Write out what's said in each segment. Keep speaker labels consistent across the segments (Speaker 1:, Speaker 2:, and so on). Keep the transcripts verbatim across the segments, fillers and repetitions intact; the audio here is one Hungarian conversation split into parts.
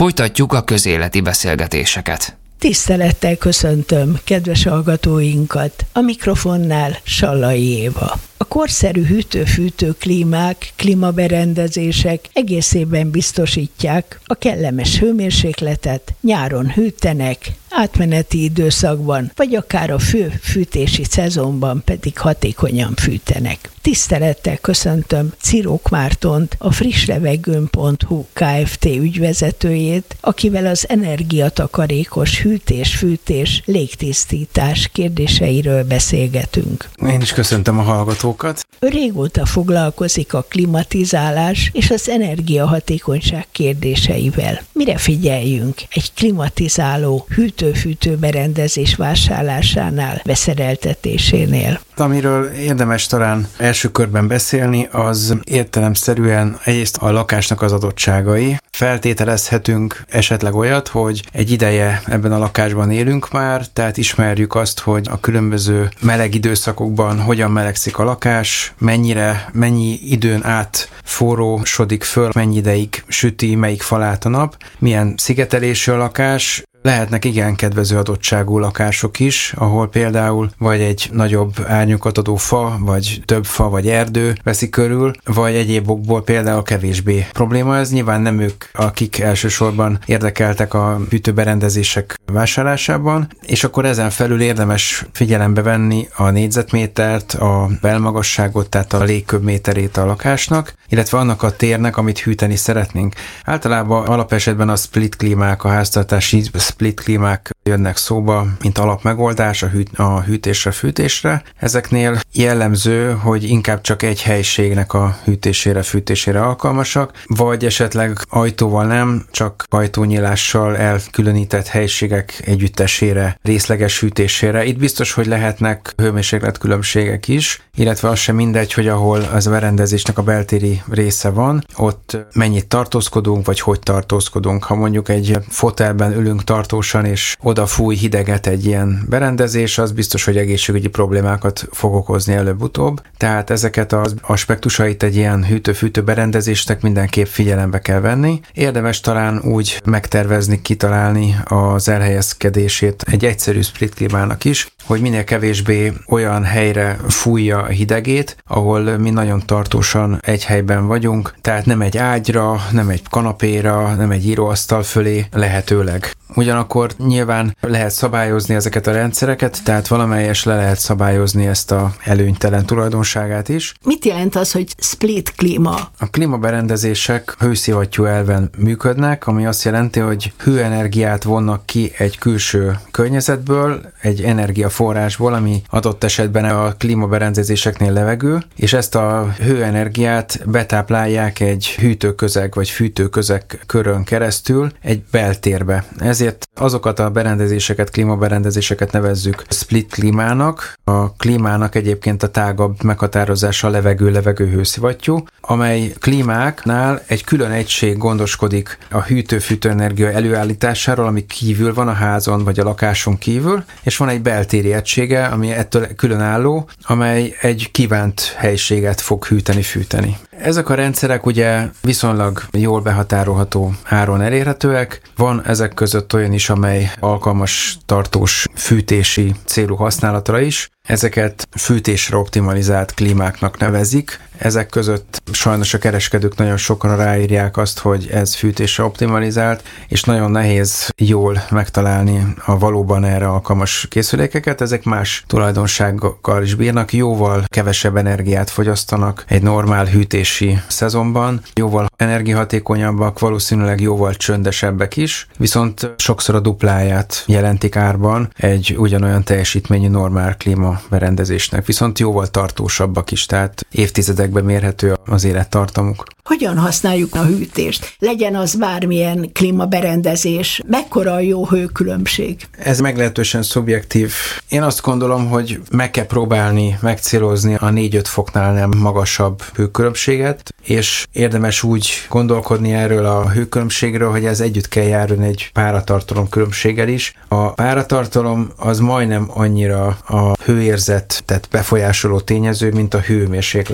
Speaker 1: Folytatjuk a közéleti beszélgetéseket.
Speaker 2: Tisztelettel köszöntöm kedves hallgatóinkat, a mikrofonnál Sallai Éva. A korszerű hűtő-fűtő klímák, klímaberendezések egészében biztosítják a kellemes hőmérsékletet, nyáron hűtenek, átmeneti időszakban, vagy akár a fő fűtési szezonban pedig hatékonyan fűtenek. Tisztelettel köszöntöm Cirok Mártont, a Frisslevegőn pont hu Kft. Ügyvezetőjét, akivel az energiatakarékos hűtés-fűtés, légtisztítás kérdéseiről beszélgetünk.
Speaker 3: Én is köszöntöm a hallgatókat.
Speaker 2: Ő régóta foglalkozik a klimatizálás és az energiahatékonyság kérdéseivel. Mire figyeljünk egy klimatizáló hűtő-fűtő berendezés vásárlásánál, beszereltetésénél?
Speaker 3: Amiről érdemes talán első körben beszélni, az értelemszerűen egyrészt a lakásnak az adottságai. Feltételezhetünk esetleg olyat, hogy egy ideje ebben a lakásban élünk már, tehát ismerjük azt, hogy a különböző meleg időszakokban hogyan melegszik a lakás, mennyire, mennyi időn át forrósodik föl, mennyi ideig süti, melyik falát a nap, milyen szigetelésű a lakás. Lehetnek igen kedvező adottságú lakások is, ahol például vagy egy nagyobb árnyukat adó fa, vagy több fa, vagy erdő veszi körül, vagy egyéb okból például kevésbé probléma ez. Nyilván nem ők, akik elsősorban érdekeltek a hűtőberendezések vásárlásában, és akkor ezen felül érdemes figyelembe venni a négyzetmétert, a belmagasságot, tehát a légköbméterét a lakásnak, illetve annak a térnek, amit hűteni szeretnénk. Általában alapesetben a split klímák, a háztartási split klímák jönnek szóba, mint alapmegoldás a, hűt, a hűtésre, fűtésre. Ezeknél jellemző, hogy inkább csak egy helyiségnek a hűtésére, fűtésére alkalmasak, vagy esetleg ajtóval nem, csak ajtónyílással elkülönített helyiségek együttesére, részleges hűtésére. Itt biztos, hogy lehetnek hőmérsékletkülönbségek is, illetve az sem mindegy, hogy ahol az a berendezésnek a beltéri része van, ott mennyit tartózkodunk, vagy hogy tartózkodunk. Ha mondjuk egy fotelben ülünk tartósan, és oda fúj hideget egy ilyen berendezés, az biztos, hogy egészségügyi problémákat fog okozni előbb-utóbb. Tehát ezeket az aspektusait egy ilyen hűtő-fűtő berendezésnek mindenképp figyelembe kell venni. Érdemes talán úgy megtervezni, kitalálni az elhelyezkedését egy egyszerű split klímának is, hogy minél kevésbé olyan helyre fújja a hidegét, ahol mi nagyon tartósan egy helyben vagyunk, tehát nem egy ágyra, nem egy kanapéra, nem egy íróasztal fölé lehetőleg. Ugyanakkor nyilván lehet szabályozni ezeket a rendszereket, tehát valamelyes le lehet szabályozni ezt a előnytelen tulajdonságát is.
Speaker 2: Mit jelent az, hogy split klíma?
Speaker 3: A klímaberendezések hőszivattyú elven működnek, ami azt jelenti, hogy hőenergiát vonnak ki egy külső környezetből, egy energiaforrásból, ami adott esetben a klímaberendezéseknél levegő, és ezt a hőenergiát betáplálják egy hűtőközeg vagy fűtőközeg körön keresztül egy beltérbe. Ezért azokat a berendezéseket, klímaberendezéseket nevezzük split klímának. A klímának egyébként a tágabb meghatározása a levegő-levegő hőszivattyú, amely klímáknál egy külön egység gondoskodik a hűtő-fűtő energia előállításáról, ami kívül van a házon vagy a lakáson kívül, és van egy beltéri egysége, ami ettől különálló, amely egy kívánt helyiséget fog hűteni-fűteni. Ezek a rendszerek ugye viszonylag jól behatárolható áron elérhetőek. Van ezek között olyan is, amely alkalmas tartós fűtési célú használatra is. Ezeket fűtésre optimalizált klímáknak nevezik. Ezek között sajnos a kereskedők nagyon sokan ráírják azt, hogy ez fűtésre optimalizált, és nagyon nehéz jól megtalálni a valóban erre alkalmas készülékeket. Ezek más tulajdonságokkal is bírnak, jóval kevesebb energiát fogyasztanak egy normál hűtési szezonban, jóval energiahatékonyabbak, valószínűleg jóval csöndesebbek is, viszont sokszor a dupláját jelentik árban egy ugyanolyan teljesítményű normál klímaberendezésnek, viszont jóval tartósabbak is, tehát évtizedekben mérhető az élettartamuk.
Speaker 2: Hogyan használjuk a hűtést? Legyen az bármilyen klímaberendezés, mekkora a jó hőkülönbség?
Speaker 3: Ez meglehetősen szubjektív. Én azt gondolom, hogy meg kell próbálni megcélozni a négy-öt foknál nem magasabb hőkülönbséget, és érdemes úgy gondolkodni erről a hőkülönbségről, hogy ez együtt kell járni egy páratartalom különbséggel is. A páratartalom az majdnem annyira a hőérzetet befolyásoló tényező, mint a hőmérséklet.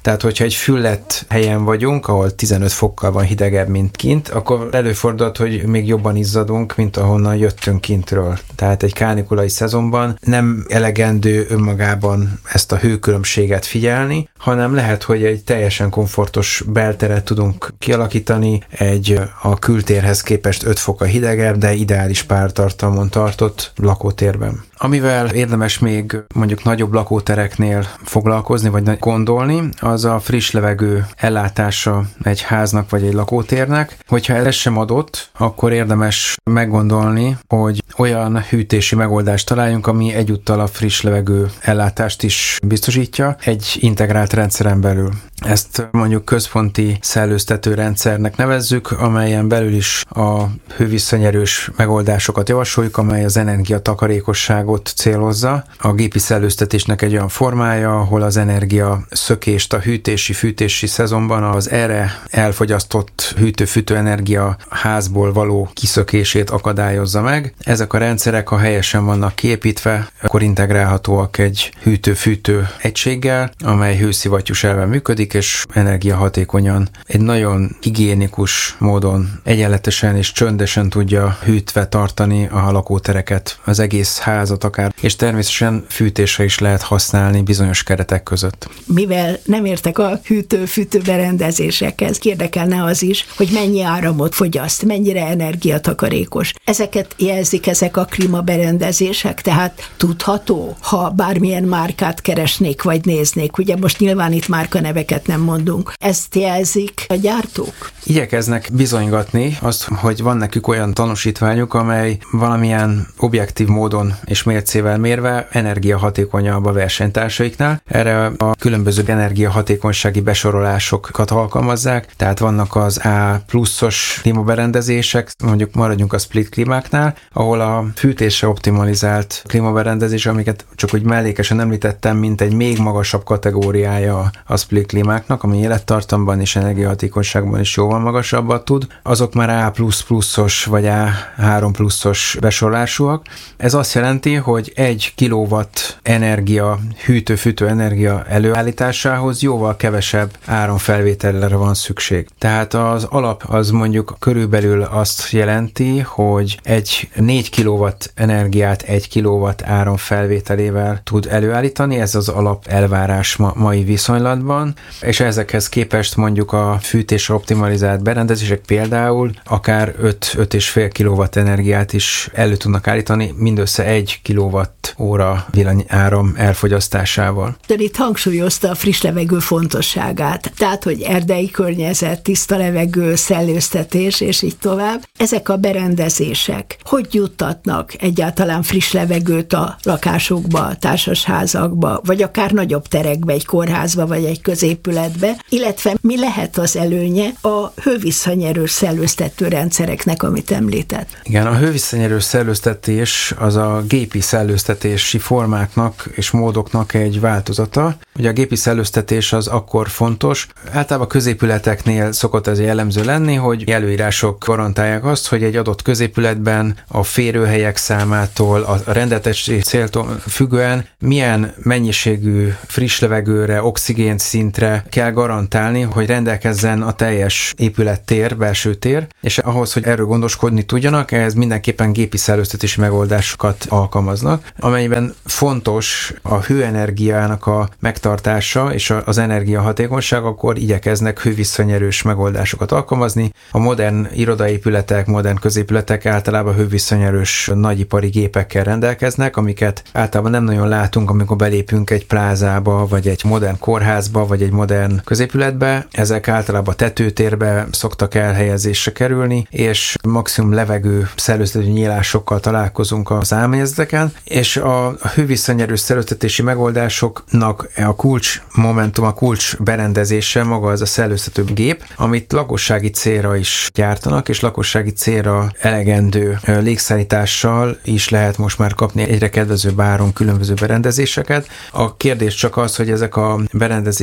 Speaker 3: Tehát, hogyha egy füllett helyen vagyunk, ahol tizenöt fokkal van hidegebb, mint kint, akkor előfordulhat, hogy még jobban izzadunk, mint ahonnan jöttünk kintről. Tehát egy kánikulai szezonban nem elegendő önmagában ezt a hőkülönbséget figyelni, hanem lehet, hogy egy teljesen komfortos belteret tudunk kialakítani, egy a kültérhez képest öt fokkal hidegebb, de ideális pártartalmon tartott lakótérben. Amivel érdemes még mondjuk nagyobb lakótereknél foglalkozni, vagy gondolni, az a friss levegő ellátása egy háznak vagy egy lakótérnek. Hogyha ez sem adott, akkor érdemes meggondolni, hogy olyan hűtési megoldást találjunk, ami egyúttal a friss levegő ellátást is biztosítja egy integrált rendszeren belül. Ezt mondjuk központi szellőztető rendszernek nevezzük, amelyen belül is a hővisszanyerős megoldásokat javasoljuk, amely az energiatakarékosságot célozza. A gépi szellőztetésnek egy olyan formája, ahol az energia szökést a hűtési-fűtési szezonban az erre elfogyasztott hűtő-fűtő energia házból való kiszökését akadályozza meg. Ezek a rendszerek, ha helyesen vannak kiépítve, akkor integrálhatóak egy hűtő-fűtő egységgel, amely hőszivattyús elven működik, és energiahatékonyan, egy nagyon higiénikus módon egyenletesen és csöndesen tudja hűtve tartani a lakótereket, az egész házat akár, és természetesen fűtésre is lehet használni bizonyos keretek között.
Speaker 2: Mivel nem értek a hűtő-fűtő berendezésekhez, érdekelne az is, hogy mennyi áramot fogyaszt, mennyire energiatakarékos. Ezeket jelzik ezek a klímaberendezések, tehát tudható, ha bármilyen márkát keresnék vagy néznék, ugye most nyilván itt márkaneveket nem mondunk. Ezt jelzik a gyártók?
Speaker 3: Igyekeznek bizonygatni azt, hogy van nekük olyan tanúsítványuk, amely valamilyen objektív módon és mércével mérve energiahatékonyabb a versenytársaiknál. Erre a különböző energiahatékonysági besorolásokat alkalmazzák, tehát vannak az A pluszos klímaberendezések, mondjuk maradjunk a split klímáknál, ahol a fűtésre optimalizált klímaberendezés, amiket csak úgy mellékesen említettem, mint egy még magasabb kategóriája a split klímáknak, ami élettartamban és energiahatékonyságban is jóval magasabbat tud, azok már A plusz pluszos vagy A három pluszos besorolásúak. Ez azt jelenti, hogy egy kilowatt energia, hűtő-fűtő energia előállításához jóval kevesebb áramfelvételre van szükség. Tehát az alap az mondjuk körülbelül azt jelenti, hogy egy négy kilowatt energiát egy kilowatt áramfelvételével tud előállítani, ez az alap elvárás ma, mai viszonylatban, és ezekhez képest mondjuk a fűtésre optimalizált berendezések például akár öt öt egész öt kilowatt energiát is elő tudnak állítani mindössze egy kilowatt óra villanyáram elfogyasztásával.
Speaker 2: De itt hangsúlyozta a friss levegő fontosságát, tehát, hogy erdei környezet, tiszta levegő, szellőztetés, és így tovább. Ezek a berendezések hogy juttatnak egyáltalán friss levegőt a lakásokba, a társasházakba, vagy akár nagyobb terekbe, egy kórházba, vagy egy középületbe, illetve mi lehet az előnye a hővisszanyerős szellőztető rendszereknek, amit említett?
Speaker 3: Igen, a hővisszanyerős szellőztetés az a gépi szellőztetési formáknak és módoknak egy változata. Ugye a gépi szellőztetés az akkor fontos. Általában középületeknél szokott ez jellemző lenni, hogy előírások garantálják azt, hogy egy adott középületben a férőhelyek számától, a rendeltetési céltól függően milyen mennyiségű friss levegőre, oxigén szintre kell garantálni, hogy rendelkezzen a teljes épülettér, belső tér, és ahhoz, hogy erről gondoskodni tudjanak, ehhez mindenképpen gépi szellőztetési megoldásokat alkalmaznak, amelyben fontos a hőenergiának a megtartása és az energiahatékonyság, akkor igyekeznek hővisszanyerős megoldásokat alkalmazni. A modern irodaépületek, modern középületek általában hővisszanyerős nagyipari gépekkel rendelkeznek, amiket általában nem nagyon látunk, amikor belépünk egy plázába, vagy egy modern kórházba, vagy egy modern középületbe. Ezek általában tetőtérbe szoktak elhelyezésre kerülni, és maximum levegő szellőztető nyílásokkal találkozunk az álmegyzeteken, és a hővisszanyerős szellőztetési megoldásoknak a kulcs momentum, a kulcs berendezése maga az a szellőztető gép, amit lakossági célra is gyártanak, és lakossági célra elegendő légszállítással is lehet most már kapni egyre kedvezőbb áron különböző berendezéseket. A kérdés csak az, hogy ezek a berendezések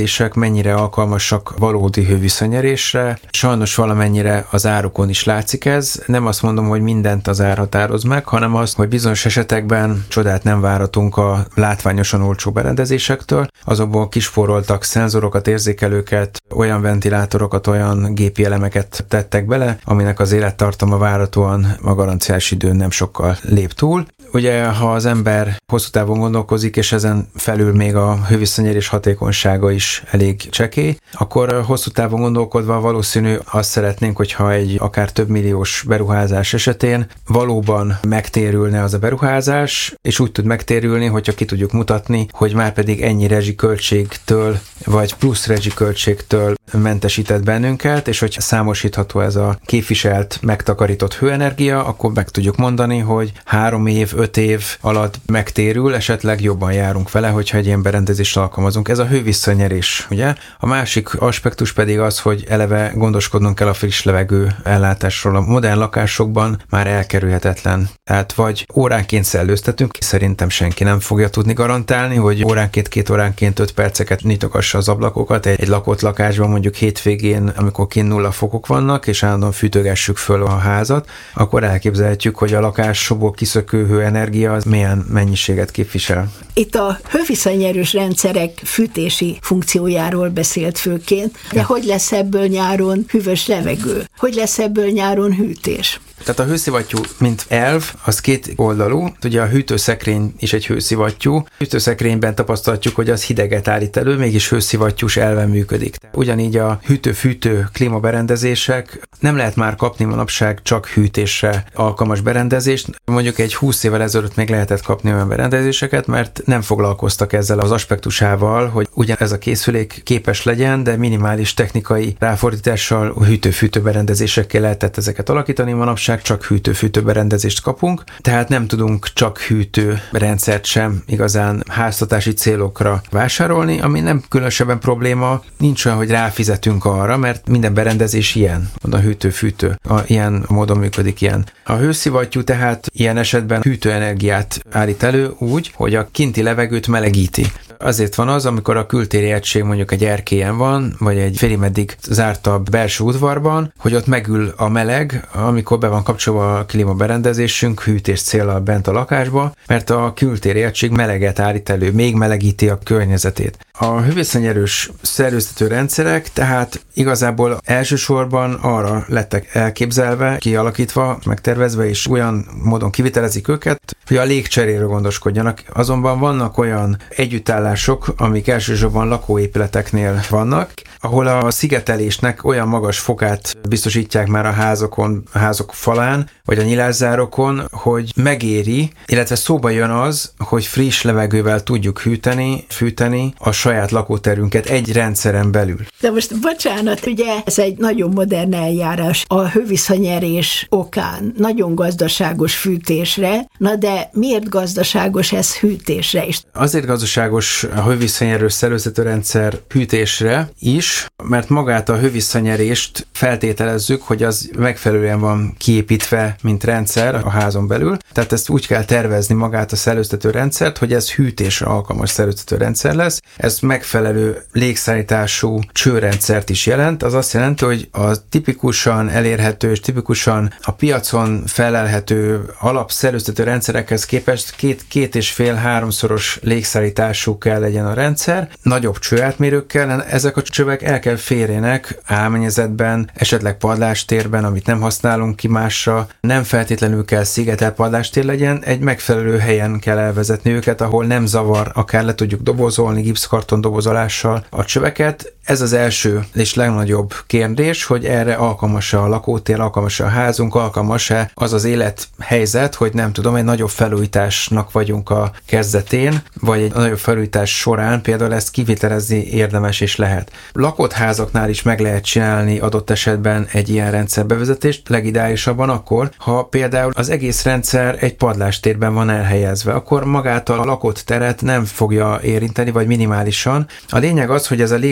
Speaker 3: mennyire alkalmasak valódi hőviszonyerésre. Sajnos valamennyire az árukon is látszik ez. Nem azt mondom, hogy mindent az ár határoz meg, hanem azt, hogy bizonyos esetekben csodát nem várhatunk a látványosan olcsó berendezésektől. Azokból kispóroltak szenzorokat, érzékelőket, olyan ventilátorokat, olyan gépi elemeket tettek bele, aminek az élettartama várhatóan a garanciás időn nem sokkal lép túl. Ugye, ha az ember hosszú távon gondolkozik, és ezen felül még a hőviszonyerés hatékonysága is elég csekély, akkor hosszú távon gondolkodva valószínű azt szeretnénk, hogyha egy akár több milliós beruházás esetén valóban megtérülne az a beruházás, és úgy tud megtérülni, hogyha ki tudjuk mutatni, hogy már pedig ennyi rezsiköltségtől, vagy plusz rezsiköltségtől mentesített bennünket, és hogy számosítható ez a képviselt, megtakarított hőenergia, akkor meg tudjuk mondani, hogy három év, öt év alatt megtérül, esetleg jobban járunk vele, hogyha egy ilyen berendezést alkalmazunk. Ez a hővisszanyerés, ugye? A másik aspektus pedig az, hogy eleve gondoskodnunk kell a friss levegő ellátásról. A modern lakásokban már elkerülhetetlen. Tehát vagy óránként szellőztetünk, szerintem senki nem fogja tudni garantálni, hogy óránként, két óránként öt perceket nyitogassa az ablakokat egy, egy lakott lakásban, mondjuk hétvégén, amikor kint nulla fokok vannak, és állandóan fűtögessük föl a házat, akkor elképzelhetjük, hogy a lakásból kiszökő hőenergia az milyen mennyiséget képvisel.
Speaker 2: Itt a hőviszonyerős rendszerek fűtési funkciójáról beszélt főként, de hogy lesz ebből nyáron hűvös levegő? Hogy lesz ebből nyáron hűtés?
Speaker 3: Tehát a hőszivattyú, mint elv, az két oldalú. Ugye a hűtőszekrény is egy hőszivattyú. A hűtőszekrényben tapasztalhatjuk, hogy az hideget állít elő, mégis hőszivattyús elven működik. Ugyanígy a hűtő-fűtő klímaberendezések nem lehet már kapni manapság csak hűtésre alkalmas berendezést. Mondjuk egy húsz évvel ezelőtt még lehetett kapni olyan berendezéseket, mert nem foglalkoztak ezzel az aspektusával, hogy ugyan ez a készülék képes legyen, de minimális technikai ráfordítással hűtő-fűtő berendezésekkel lehetett ezeket alakítani. Manapság csak hűtő-fűtő berendezést kapunk, tehát nem tudunk csak hűtő rendszert sem igazán háztartási célokra vásárolni, ami nem különösebben probléma, nincs olyan, hogy ráfizetünk arra, mert minden berendezés ilyen, a hűtő-fűtő, a, ilyen módon működik ilyen. A hőszivattyú tehát ilyen esetben hűtőenergiát állít elő úgy, hogy a kinti levegőt melegíti. Azért van az, amikor a kültéri egység mondjuk egy erkélyen van, vagy egy félig meddig zártabb belső udvarban, hogy ott megül a meleg, amikor be van kapcsolva a klímaberendezésünk hűtés céllal bent a lakásba, mert a kültéri egység meleget állít elő, még melegíti a környezetét. A hőviszonyerős szellőztető rendszerek tehát igazából elsősorban arra lettek elképzelve, kialakítva, megtervezve, és olyan módon kivitelezik őket, hogy a légcseréről gondoskodjanak. Azonban vannak olyan együttállások, amik elsősorban lakóépületeknél vannak, ahol a szigetelésnek olyan magas fokát biztosítják már a házokon, a házok falán, vagy a nyilászárokon, hogy megéri, illetve szóba jön az, hogy friss levegővel tudjuk hűteni, fűteni a saját lakóterünket egy rendszeren belül.
Speaker 2: De most bocsánat, ugye ez egy nagyon modern eljárás a hőviszonyerés okán, nagyon gazdaságos fűtésre, na de miért gazdaságos ez hűtésre is?
Speaker 3: Azért gazdaságos a hőviszonyerős szellőztető rendszer hűtésre is, mert magát a hővisszanyerést feltételezzük, hogy az megfelelően van kiépítve, mint rendszer a házon belül. Tehát ezt úgy kell tervezni magát a szellőztető rendszert, hogy ez hűtésre alkalmas szellőztető rendszer lesz. Ez megfelelő légszállítású csőrendszert is jelent. Az azt jelenti, hogy a tipikusan elérhető és tipikusan a piacon felelhető alapszellőztető rendszerekhez képest két, két és fél háromszoros légszállítású kell legyen a rendszer. Nagyobb csőátmérőkkel, ezek a csövek el kell férjenek álmennyezetben, esetleg padlástérben, amit nem használunk ki másra. Nem feltétlenül kell szigetelt padlástér legyen, egy megfelelő helyen kell elvezetni őket, ahol nem zavar, akár le tudjuk dobozolni gipszkarton dobozolással a csöveket. Ez az első és legnagyobb kérdés, hogy erre alkalmas-e a lakótér, alkalmas-e a házunk, alkalmas-e az az élethelyzet, hogy nem tudom, egy nagyobb felújításnak vagyunk a kezdetén, vagy egy nagyobb felújítás során például ezt kivitelezni érdemes és lehet. Lakott házaknál is meg lehet csinálni adott esetben egy ilyen rendszerbevezetést, legideálisabban akkor, ha például az egész rendszer egy padlástérben van elhelyezve, akkor magát a lakott teret nem fogja érinteni, vagy minimálisan. A lényeg az, hogy ez a légszállítás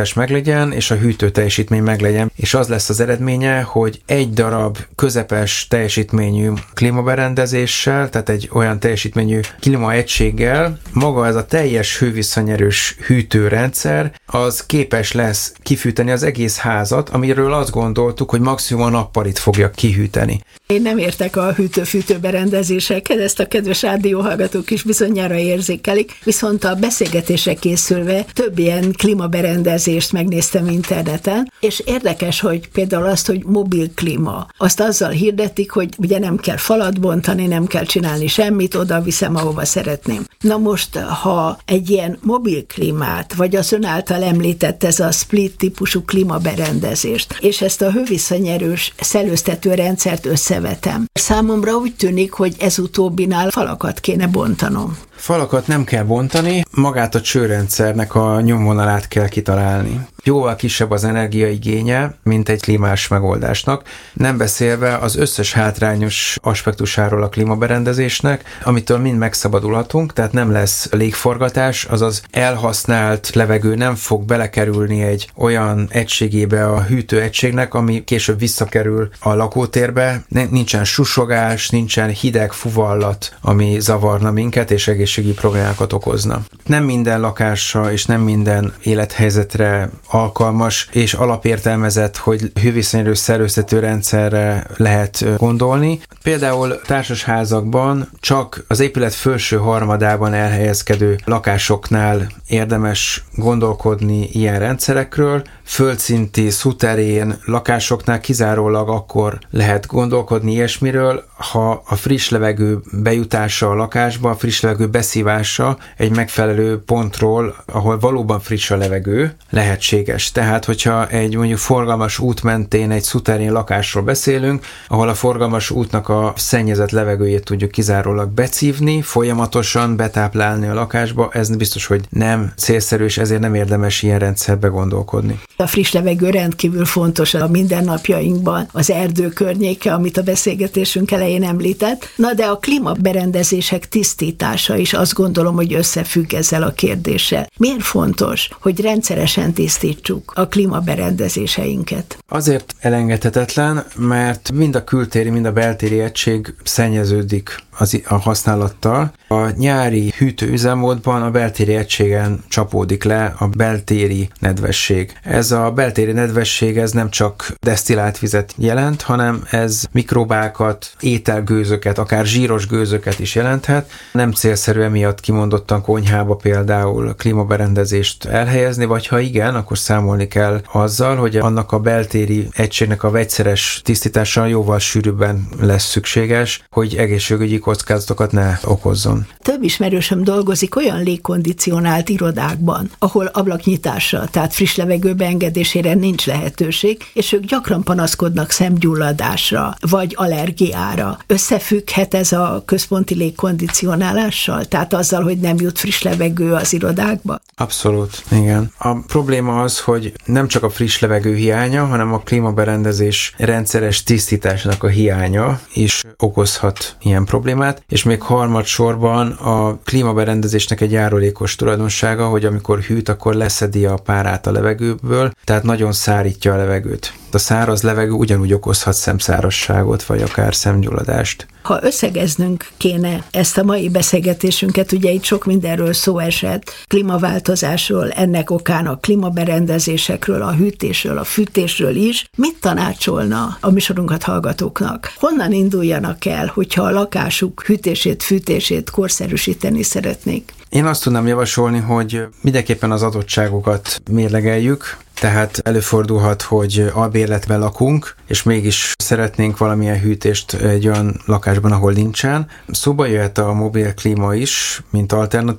Speaker 3: hőforrás meglegyen, és a hűtő teljesítmény meglegyen, és az lesz az eredménye, hogy egy darab közepes teljesítményű klímaberendezéssel, tehát egy olyan teljesítményű klímaegységgel maga ez a teljes hővisszanyerős hűtőrendszer, az képes lesz kifűteni az egész házat, amiről azt gondoltuk, hogy maximum a nappalit fogja kihűteni.
Speaker 2: Én nem értek a hűtő-fűtő berendezésekhez, ezt a kedves rádióhallgatók is bizonyára érzékelik, viszont a beszélgetésre készülve több ilyen klímaberendezést megnéztem interneten, és érdekes, hogy például azt, hogy mobil klíma, azt azzal hirdetik, hogy ugye nem kell falat bontani, nem kell csinálni semmit, oda viszem, ahova szeretném. Na most, ha egy ilyen mobil klímát, vagy az ön által említett ez a split típusú klímaberendezést, és ezt a hővisszanyerős szellőztető rendszert összevetem. Számomra úgy tűnik, hogy ez utóbbinál falakat kéne bontanom.
Speaker 3: Falakat nem kell bontani, magát a csőrendszernek a nyomvonalát kell kitalálni. Jóval kisebb az energiaigénye, mint egy klímás megoldásnak, nem beszélve az összes hátrányos aspektusáról a klímaberendezésnek, amitől mind megszabadulhatunk, tehát nem lesz légforgatás, azaz elhasznált levegő nem fog belekerülni egy olyan egységébe a hűtőegységnek, ami később visszakerül a lakótérbe, nincsen susogás, nincsen hideg fuvallat, ami zavarna minket, és egészségügyi problémákat okozna. Nem minden lakásra és nem minden élethelyzetre alkalmas és alapértelmezett, hogy hőviszonyerős szellőztető rendszerre lehet gondolni. Például társasházakban csak az épület felső harmadában elhelyezkedő lakásoknál érdemes gondolkodni ilyen rendszerekről, földszinti, szuterén lakásoknál kizárólag akkor lehet gondolkodni ilyesmiről, ha a friss levegő bejutása a lakásba, a friss levegő beszívása egy megfelelő pontról, ahol valóban friss a levegő, lehetséges. Tehát, hogyha egy mondjuk forgalmas út mentén egy szuterén lakásról beszélünk, ahol a forgalmas útnak a szennyezett levegőjét tudjuk kizárólag becívni, folyamatosan betáplálni a lakásba, ez biztos, hogy nem célszerű, és ezért nem érdemes ilyen rendszerbe gondolkodni.
Speaker 2: A friss levegő rendkívül fontos a mindennapjainkban, az erdő környéke, amit a beszélgetésünk elején említett. Na de a klímaberendezések tisztítása is azt gondolom, hogy összefügg ezzel a kérdéssel. Miért fontos, hogy rendszeresen tisztítsuk a klímaberendezéseinket?
Speaker 3: Azért elengedhetetlen, mert mind a kültéri, mind a beltéri egység szennyeződik az, a használattal. A nyári hűtőüzemmódban a beltéri egységen csapódik le a beltéri nedvesség. Ez a beltéri nedvesség ez nem csak desztillált vizet jelent, hanem ez mikrobákat, ételgőzöket, akár zsíros gőzöket is jelenthet. Nem célszerű emiatt kimondottan konyhába például klímaberendezést elhelyezni, vagy ha igen, akkor számolni kell azzal, hogy annak a beltéri egységnek a vegyszeres tisztítása jóval sűrűbben lesz szükséges, hogy egészségügyi kockázatokat ne okozzon.
Speaker 2: Több ismerősöm dolgozik olyan légkondicionált irodákban, ahol ablaknyitásra, tehát friss levegő beengedésére nincs lehetőség, és ők gyakran panaszkodnak szemgyulladásra, vagy allergiára. Összefügghet ez a központi légkondicionálással? Tehát azzal, hogy nem jut friss levegő az irodákba?
Speaker 3: Abszolút, igen. A probléma az, hogy nem csak a friss levegő hiánya, hanem a klímaberendezés rendszeres tisztításnak a hiánya is okozhat ilyen problémát, és még harmadsorban a klímaberendezésnek egy járulékos tulajdonsága, hogy amikor hűt, akkor leszedi a párát a levegőből, tehát nagyon szárítja a levegőt. A száraz levegő ugyanúgy okozhat szemszárazságot, vagy akár szemgyulladást.
Speaker 2: Ha összegeznünk kéne ezt a mai beszélgetésünket, ugye itt sok mindenről szó esett, klímaváltozásról, ennek okán a klímaberendezésekről, a hűtésről, a fűtésről is, mit tanácsolna a műsorunkat hallgatóknak? Honnan induljanak el, hogyha a lakásuk hűtését, fűtését korszerűsíteni szeretnék?
Speaker 3: Én azt tudnám javasolni, hogy mindenképpen az adottságokat mérlegeljük, tehát előfordulhat, hogy albérletben lakunk, és mégis szeretnénk valamilyen hűtést egy olyan lakásban, ahol nincsen. Szóba jöhet a mobil klíma is, mint alternatív,